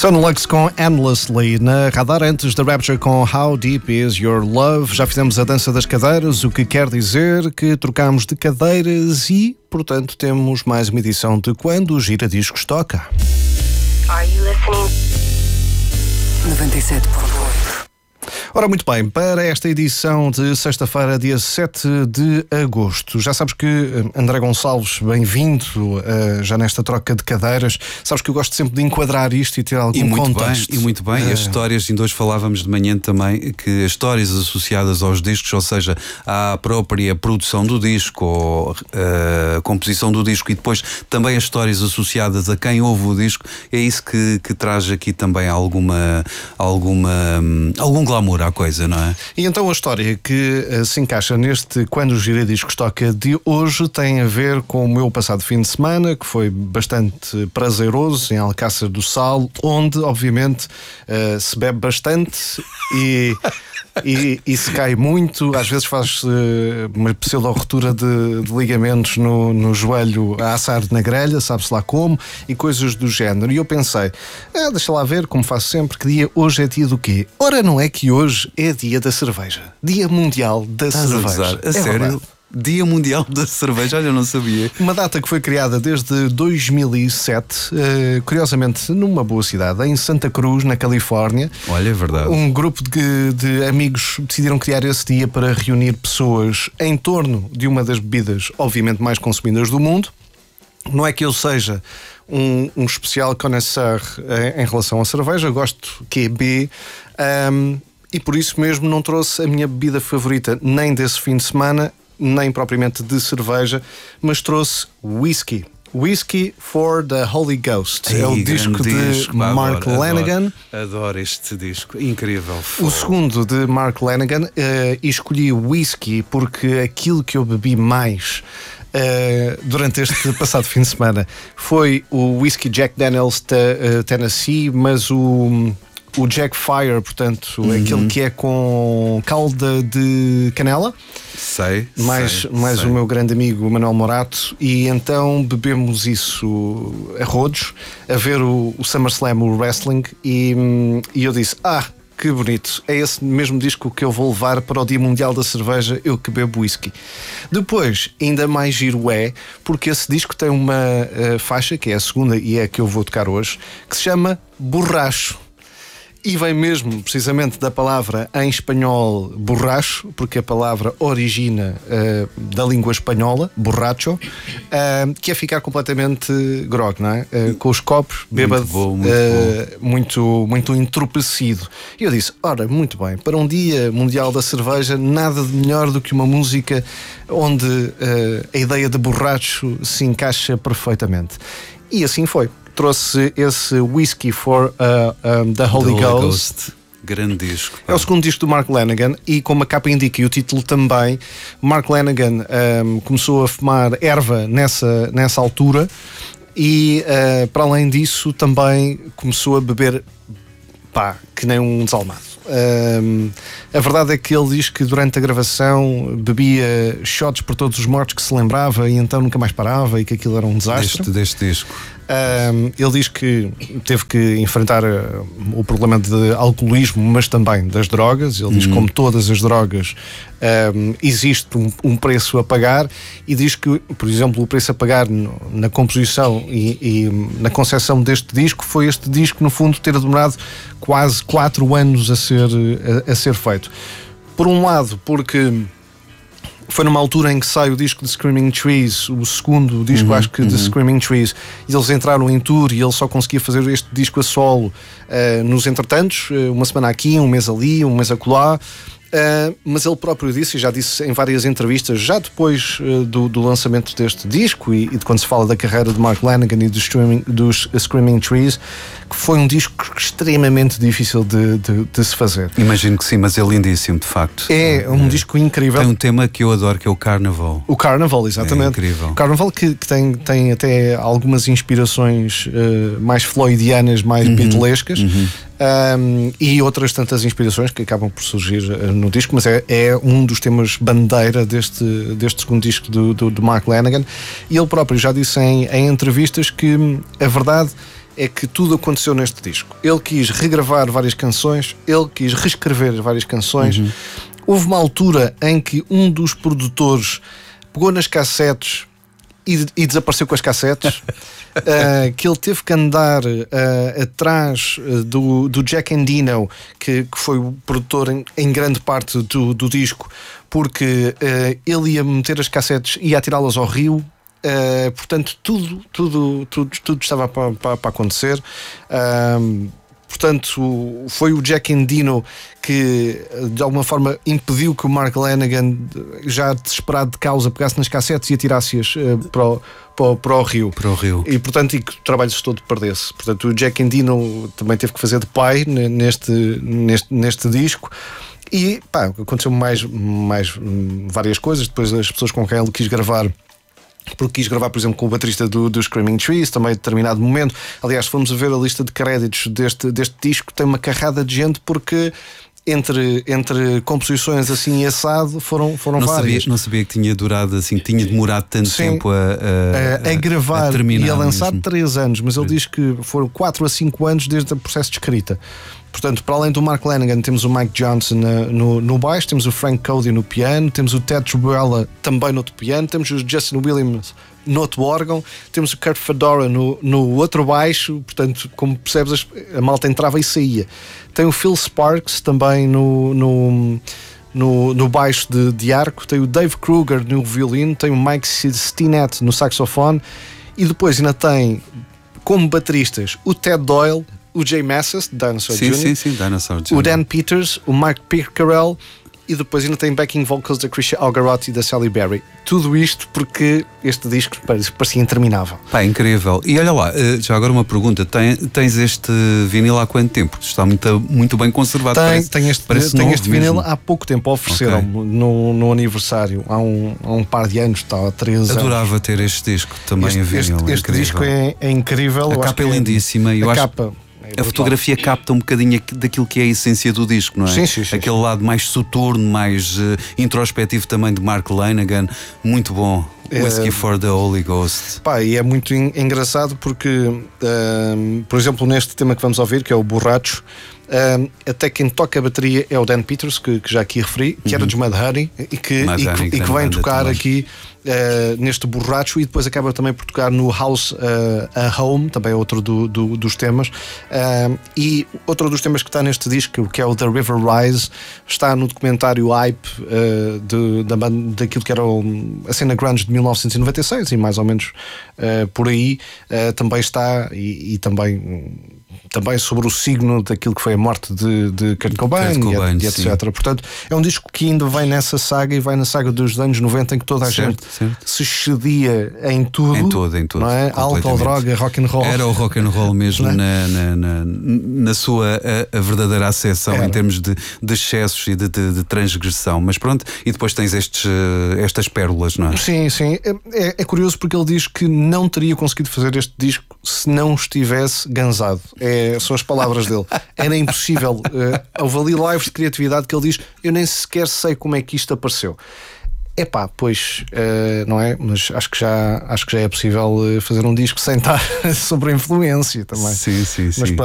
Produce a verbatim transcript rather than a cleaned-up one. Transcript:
Sunlux com Endlessly na Radar, antes da Rapture com How Deep Is Your Love. Já fizemos a dança das cadeiras, o que quer dizer que trocámos de cadeiras e, portanto, temos mais uma edição de Quando o Giradiscos Toca. Are you listening? noventa e sete ponto oito. Ora, muito bem, para esta edição de sexta-feira, dia sete de agosto, já sabes que André Gonçalves, bem-vindo uh, já nesta troca de cadeiras. Sabes que eu gosto sempre de enquadrar isto e ter algum e muito contexto. Bem, e muito bem, uh... as histórias, ainda hoje falávamos de manhã também, que as histórias associadas aos discos, ou seja, à própria produção do disco, ou uh, composição do disco, e depois também as histórias associadas a quem ouve o disco, é isso que, que traz aqui também alguma, alguma, um, algum glamour à coisa, não é? E então a história que uh, se encaixa neste Quando o Giradiscos Toca de hoje tem a ver com o meu passado fim de semana, que foi bastante prazeroso em Alcácer do Sal, onde obviamente uh, se bebe bastante e, e, e se cai muito, às vezes faz uh, uma pseudo-rotura de, de ligamentos no, no joelho a assar na grelha, sabe-se lá como, e coisas do género. E eu pensei, ah, deixa lá ver, como faço sempre, que dia hoje é dia do quê? Ora, não é que hoje é dia da cerveja, Dia Mundial da Estás Cerveja. a, a é sério? verdade. Dia Mundial da Cerveja, olha, eu não sabia. Uma data que foi criada desde dois mil e sete, uh, curiosamente numa boa cidade, em Santa Cruz, na Califórnia. Olha, é verdade. Um grupo de, de amigos decidiram criar esse dia para reunir pessoas em torno de uma das bebidas, obviamente, mais consumidas do mundo. Não é que eu seja um, um especial connoisseur em, em relação à cerveja, gosto que é B, um, e por isso mesmo não trouxe a minha bebida favorita nem desse fim de semana, nem propriamente de cerveja, mas trouxe whisky. Whisky for the Holy Ghost. Ei, é o disco de disco, pá, Mark adoro, Lanegan. Adoro, adoro este disco, incrível. O segundo de Mark Lanegan, uh, e escolhi o whisky porque aquilo que eu bebi mais uh, durante este passado fim de semana foi o whisky Jack Daniel's te, uh, Tennessee, mas o... o Jack Fire, portanto, uhum. aquele que é com calda de canela. Sei. Mais, sei, mais sei. o meu grande amigo Manuel Morato. E então bebemos isso a rodos, a ver o, o SummerSlam, o wrestling. E, e eu disse: Ah, que bonito, é esse mesmo disco que eu vou levar para o Dia Mundial da Cerveja, eu que bebo whisky. Depois, ainda mais giro é, porque esse disco tem uma uh, faixa, que é a segunda e é a que eu vou tocar hoje, que se chama Borracho. E vem mesmo, precisamente, da palavra em espanhol borracho, porque a palavra origina uh, da língua espanhola, borracho, uh, que é ficar completamente grog, não é? Uh, com os copos, bêbado, muito bom, muito, uh, bom. muito, muito entorpecido. E eu disse, ora, muito bem, para um Dia Mundial da Cerveja, nada de melhor do que uma música onde uh, a ideia de borracho se encaixa perfeitamente. E assim foi. Trouxe esse Whisky for uh, um, the Holy, Holy Ghost. Ghost. Grande disco. Pá. É o segundo disco do Mark Lanegan e, como a capa indica e o título também, Mark Lanegan um, começou a fumar erva nessa, nessa altura e, uh, para além disso, também começou a beber, pá, que nem um desalmado. Um, a verdade é que ele diz que durante a gravação bebia shots por todos os mortos que se lembrava e então nunca mais parava e que aquilo era um desastre. Deste, deste disco. Um, ele diz que teve que enfrentar uh, o problema de alcoolismo, mas também das drogas. Ele diz que, como todas as drogas, um, existe um, um preço a pagar, e diz que, por exemplo, o preço a pagar no, na composição e, e na concepção deste disco foi este disco, no fundo, ter demorado quase quatro anos a ser, a, a ser feito. Por um lado, porque foi numa altura em que sai o disco de Screaming Trees, o segundo disco, uhum, acho que, uhum. de Screaming Trees, e eles entraram em tour e ele só conseguia fazer este disco a solo uh, nos entretantos, uh, uma semana aqui, um mês ali, um mês acolá. Uh, mas ele próprio disse, e já disse em várias entrevistas, já depois uh, do, do lançamento deste disco e, e de quando se fala da carreira de Mark Lanegan e dos Screaming, dos Screaming Trees, que foi um disco extremamente difícil de, de, de se fazer. Imagino que sim, mas é lindíssimo, de facto. É um é. disco incrível. Tem um tema que eu adoro, que é o Carnaval. O Carnaval, exatamente. É incrível. O Carnaval que, que tem, tem até algumas inspirações uh, mais floydianas, mais uhum. beatlescas. Uhum. Um, e outras tantas inspirações que acabam por surgir uh, no disco, mas é, é um dos temas bandeira deste, deste segundo disco do, do, do Mark Lanegan, e ele próprio já disse em, em entrevistas que a verdade é que tudo aconteceu neste disco. Ele quis regravar várias canções, ele quis reescrever várias canções. Uhum. Houve uma altura em que um dos produtores pegou nas cassetes e, e desapareceu com as cassetes. Uh, que ele teve que andar uh, atrás uh, do, do Jack Endino, que, que foi o produtor em, em grande parte do, do disco, porque uh, ele ia meter as cassetes e ia atirá-las ao rio. Uh, portanto, tudo, tudo, tudo, tudo estava para, para, para acontecer. Uh, Portanto, foi o Jack Endino que, de alguma forma, impediu que o Mark Lanegan, já desesperado de causa, pegasse nas cassetes e atirasse-as uh, para, o, para, o, para o rio. Para o rio. E, portanto, e que o trabalho todo perdesse. Portanto, o Jack Endino também teve que fazer de pai neste, neste, neste disco. E, pá, aconteceu mais, mais várias coisas. Depois, as pessoas com quem ele quis gravar, porque quis gravar, por exemplo, com o baterista do, do Screaming Trees, também a determinado momento. Aliás, se formos a ver a lista de créditos deste, deste disco, tem uma carrada de gente, porque entre, entre composições assim assado foram, foram não várias. Sabia, não sabia que tinha durado assim, que tinha demorado tanto Sim, tempo a, a, a, a gravar a terminar e a lançar mesmo. três anos, mas ele diz que foram quatro a cinco anos desde o processo de escrita. Portanto, para além do Mark Lanegan, temos o Mike Johnson uh, no, no baixo, temos o Frank Cody no piano, temos o Ted Trubella também no outro piano, temos o Justin Williams no outro órgão, temos o Kurt Fedora no, no outro baixo. Portanto, como percebes, a malta entrava e saía. Tem o Phil Sparks também no, no, no, no baixo de, de arco, tem o Dave Kruger no violino, tem o Mike Stinnett no saxofone, e depois ainda tem como bateristas o Ted Doyle, o Jay Mascis, Dinosaur sim, Júnior Sim, sim, Dinosaur Júnior. O Dan Peters, o Mark Pickerel, e depois ainda tem backing vocals da Christian Algarotti e da Sally Berry. Tudo isto porque este disco parecia interminável. Pá, incrível. E olha lá, já agora uma pergunta: Tem, tens este vinil há quanto tempo? Está muito, muito bem conservado. Tem, parece, tem este, parece tem este vinil mesmo. Há pouco tempo. Ofereceram-me okay. no, no aniversário, há um, há um par de anos, está há treze anos. Adorava ter este disco também este, a vinil. Este, este disco é, é incrível. A capa é lindíssima. A eu acho capa. É a fotografia capta um bocadinho daquilo que é a essência do disco, não é? Sim, sim, sim. Aquele lado mais soturno, mais uh, introspectivo também de Mark Lanegan. Muito bom. Whiskey é, for the Holy Ghost. Pá, e é muito en- engraçado porque, uh, por exemplo, neste tema que vamos ouvir, que é o Borracho, uh, até quem toca a bateria é o Dan Peters, que, que já aqui referi, que uhum. era dos Mudhoney e que, e, Honey, que, e que vem tocar também aqui uh, neste Borracho, e depois acaba também por tocar no House uh, a Home, também é outro do, do, dos temas. Uh, e outro dos temas que está neste disco, que é o The River Rise, está no documentário Hype uh, de, da, daquilo que era o, a cena grunge de mil novecentos e noventa e seis, e mais ou menos uh, por aí uh, também está, e, e também, também sobre o signo daquilo que foi a morte de, de Kurt Cobain, Cobain e, e etcétera. Portanto, é um disco que ainda vem nessa saga, e vai na saga dos anos noventa, em que toda a certo, gente certo. se excedia em tudo, em tudo, em tudo, não é? Álcool, droga, rock and roll. Era o rock and roll mesmo, é? na, na, na, na sua a, a verdadeira acessão em termos de, de excessos e de, de, de transgressão. Mas pronto, e depois tens estes, estas pérolas, não é? Sim, sim. É, é curioso porque ele diz que não teria conseguido fazer este disco se não estivesse gansado. É, são as palavras dele. Era impossível. Uh, houve ali lives de criatividade que ele diz: eu nem sequer sei como é que isto apareceu. Epá, pois, uh, não é? Mas acho que já, acho que já é possível fazer um disco sem estar sobre a influência também. Sim, sim, sim. Mas,